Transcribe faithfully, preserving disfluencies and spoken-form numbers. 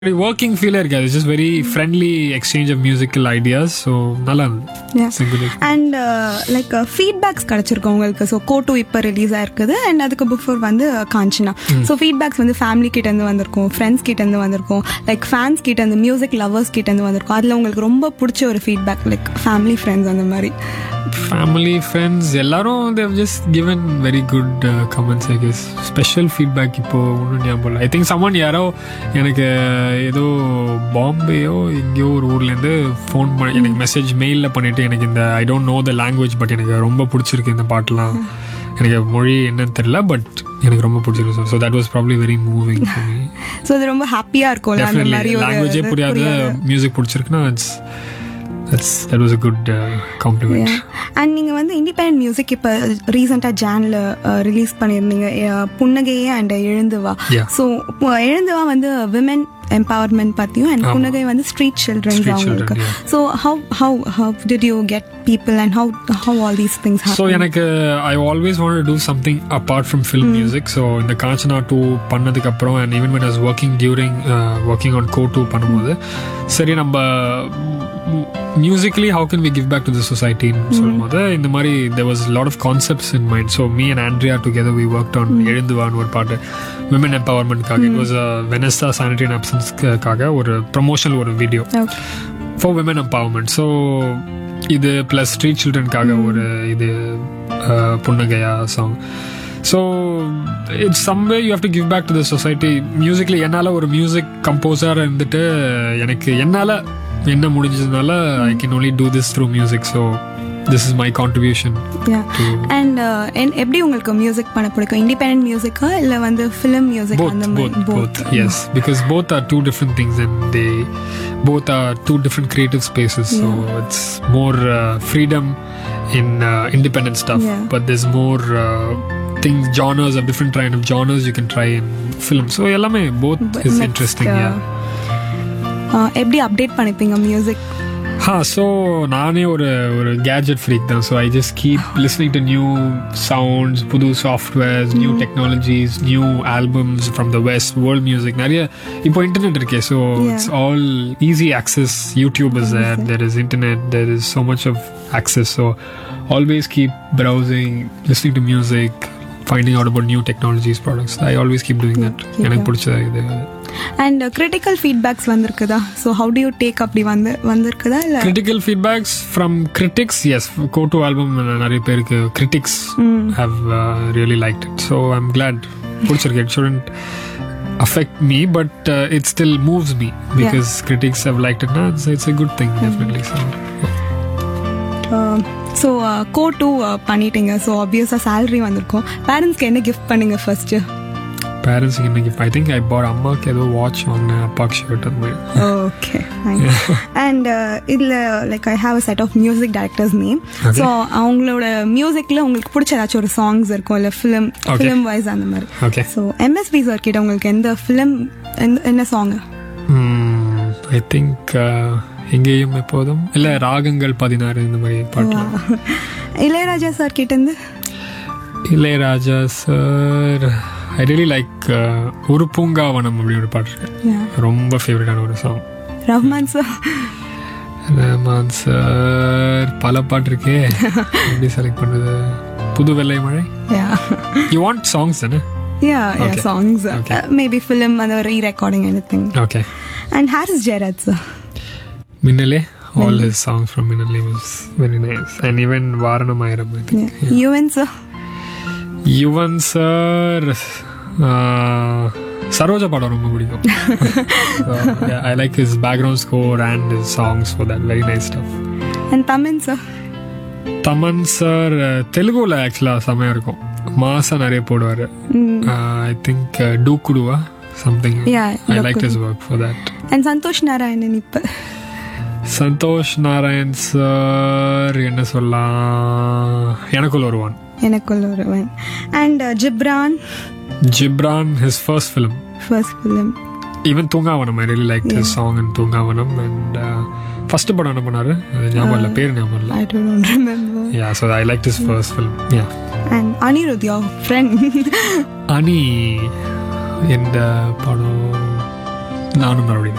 working feel இருக்காது. It's just very friendly exchange of musical ideas. So நல்லா இருந்தது. And like feedbacks கிடைச்சிருக்கும் உங்களுக்கு. ஸோ கோ டூ இப்போ ரிலீஸ் ஆயிருக்குது அண்ட் அதுக்கு பிஃபோர் வந்து காஞ்சனா. ஸோ ஃபீட்பேக்ஸ் வந்து ஃபேமிலி கிட்ட இருந்து வந்திருக்கும், ஃப்ரெண்ட்ஸ் கிட்ட இருந்து வந்திருக்கும், லைக் ஃபேன்ஸ் கிட்ட இருந்து, மியூசிக் லவர்ஸ் கிட்ட இருந்து வந்திருக்கும். அதில் உங்களுக்கு ரொம்ப பிடிச்ச ஒரு ஃபீட்பேக் லைக் ஃபேமிலி ஃப்ரெண்ட்ஸ் அந்த மாதிரி? ஃபேமிலி ஃப்ரெண்ட்ஸ் எல்லாரும் they've just given very good uh, comments I guess. Special feedback இப்போ ஒன்றும் ஞாபகம். ஐ திங்க் சம்மன் யாரோ எனக்கு ஏதோ பாம்பேயோ எங்கேயோ ஒரு ஊர்லேருந்து ஃபோன் பண்ணி எனக்கு மெசேஜ் மெயிலில் பண்ணிவிட்டு எனக்கு இந்த I don't know the language but எனக்கு ரொம்ப பிடிச்சிருக்கு இந்த பாட்டெலாம், எனக்கு மொழி என்னன்னு தெரியல பட் எனக்கு ரொம்ப பிடிச்சிருக்கு. So that was probably very moving for me. So அது ரொம்ப ஹாப்பியாக இருக்கும். லாங்குவேஜே புரியாத மியூசிக் பிடிச்சிருக்குன்னா it's That's, that was a good uh, compliment. And நீங்கள் வந்து இண்டிபெண்டன்ட் மியூசிக் இப்போ ரீசெண்டாக ஜானில் ரிலீஸ் பண்ணியிருந்தீங்க புன்னகையே அண்ட் எழுந்துவா. ஸோ எழுந்துவா வந்து விமென் எம்பவர்மெண்ட் பற்றியும் அண்ட் புன்னகை வந்து ஸ்ட்ரீட் சில்ட்ரன்ஸ் அவங்களுக்கு. So how how how did you get people and how how all these things happen? So எனக்கு I always want to do something apart from film music. So இந்த Kanchana two பண்ணதுக்கப்புறம் and even when I was working during uh, working on go two பண்ணும்போது சரி நம்ம musically how can we give back to the society ன்னு சொல்லும்போது இந்த மாதிரி there was a lot of concepts in mind. So me and Andrea together we worked on எழுந்துவான் ஒரு பாட்டு women empowerment காக. It was a Vanessa sanitary napkins காக ஒரு promotional ஒரு video for women empowerment. So இது plus street children காக ஒரு இது புன்னகையா song. So it's somewhere you have to give back to the society musically. என்னால ஒரு மியூசிக் கம்போசர் இருந்துட்டு எனக்கு என்னால என்ன முடிஞ்சதுனால I can only do this through music. So this is my contribution. Yeah. And uh, எப்படி உங்களுக்கு மியூசிக் பண்ண பிடிக்கும்? இண்டிபெண்டன்ட் மியூசிக்கா இல்ல வந்து ஃபிலிம் மியூசிக் அந்த மாதிரி? Both, both. Yes, because both are two different things and they both are two different creative spaces. Yeah. So it's more uh, freedom in uh, independent stuff. Yeah. But there's more uh, things, genres of different kind of genres you can try in film. So எல்லாமே both But is interesting. Uh, yeah. எப்படி update பண்ணிப்பீங்க music? ஹா so நானே ஒரு ஒரு gadget freak தான். So I just keep listening to new sounds, புது softwares, new technologies, new albums from the west, world music. நிறைய இப்போ இன்டர்நெட் இருக்கே. So it's all easy access. YouTube is there, there is internet, there is so much of access. So always keep browsing, listening to music, finding out about new technologies, products. I always keep doing that. எனக்கு பிடிச்ச இது. And critical feedbacks வந்திருக்குதா? So how do you take அப்படி வந்து வந்திருக்குதா இல்ல? Critical feedbacks from critics, yes. Go two album நிறைய பேருக்கு critics have uh, really liked it. So I'm glad. பிடிச்சிருக்கு. It shouldn't affect me but uh, it still moves me because yeah. critics have liked it. No, it's, it's a good thing, definitely. So yeah. uh, so go two பண்ணிட்டீங்க. So ஆப்வியஸாக salary வந்திருக்கும். பேரண்ட்ஸ்க்கு என்ன gift பண்ணீங்க first? பேரண்ட்ஸ்க்கு என்ன gift? I think I பாட் அம்மாவுக்கு ஏதோ வாட்ச் வாங்கினேன், அப்பாவுக்கு ஷர்ட் அந்த மாதிரி. ஓகே. அண்ட் இதில் like I have a set of music directors name. So அவங்களோட மியூசிக்கில் உங்களுக்கு பிடிச்ச ஏதாச்சும் ஒரு சாங்ஸ் இருக்கும் இல்லை ஃபிலிம் ஃபிலிம் வைஸ் அந்த மாதிரி? ஓகே. ஸோ எம்எஸ்பி சார் கிட்ட உங்களுக்கு எந்த ஃபிலிம் என்ன சாங்? ஐ திங்க் எங்கேயும் எப்போதும் இல்ல ராகங்கள் பதினாறு இந்த மாதிரி பாட்டு. இளையராஜா சார் கிட்ட இருந்து? Ilaiyaraaja sir I really like ஒரு பூங்காவனம் அப்படி ஒரு பாட்டு இருக்கு, ரொம்ப ஃபேவரட்டான ஒரு song. Rahman sir? Rahman sir பல பாட்டு இருக்கே, எப்படி செலக்ட் பண்றது? புது வெள்ளை மழை. யூ வாண்ட் சாங்ஸ் தானே? Yeah, yeah, okay. Songs. Okay. Uh, maybe film and re-recording anything. Okay. And Haris Jayaraj sir? Minnale, all his songs from Minnale was very nice. And even Varanamayiram, I think. Yeah. Yeah. Yuvan sir? Yuvan sir, uh, Saroja Pada romba pidikum. So, yeah, I like his background score and his songs for that, very nice stuff. And Taman sir? Taman sir, uh, Telugu la actually samaya irukum. Maasa நிறைய போடுவாரு. I think டூக்குடுவா something. Yeah, I liked his work for that. And Santhosh Narayanan இப்ப? Santhosh Narayan sir என்ன சொல்லலாம், எனக்குள்ள ஒருவன். எனக்குள்ள ஒருவன். And uh, Gibran? Gibran, his first film. First film. Even Thungavanam, I really liked yeah. his song in Thungavanam. And uh, first படம் என்ன பண்ணாரு அது ஞாபகம் இல்லை, பேர் ஞாபகம் இல்லை. I don't remember. Yeah, so I liked his first film. Yeah. And Anirudh, your friend? Ani, இந்த படம் நானும் மறுபடியும்